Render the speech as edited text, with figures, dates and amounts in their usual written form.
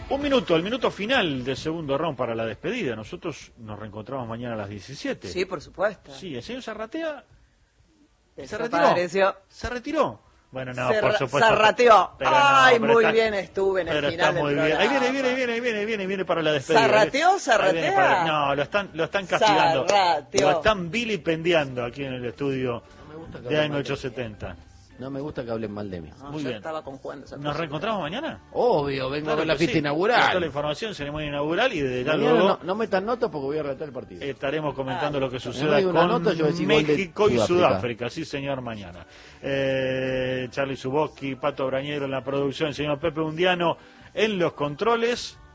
El minuto final del segundo round para la despedida. Nosotros nos reencontramos mañana a las 17. Sí, por supuesto. Sí, el señor Zarratea se retiró. Se retiró. Bueno, no, por supuesto. Zarrateó. Ay, muy bien estuve en el final del programa. Ahí viene para la despedida. ¿Zarratea? No, lo están castigando. Zarrateó. Lo están vilipendiando aquí en el estudio de AM870. No me gusta que hablen mal de mí. No, Muy yo bien. estaba con Juan. ¿Nos reencontramos mañana? Obvio, vengo a ver la fiesta Toda inaugural. la información, ceremonia inaugural y desde ya Mañana luego no metan notas porque voy a relatar el partido. estaremos comentando lo que no suceda hay una con nota, yo voy a decir gol de México y Sudáfrica. Sudáfrica. Sí, señor, mañana. Charlie Zuboski, Pato Brañero en la producción, el señor Pepe Undiano en los controles.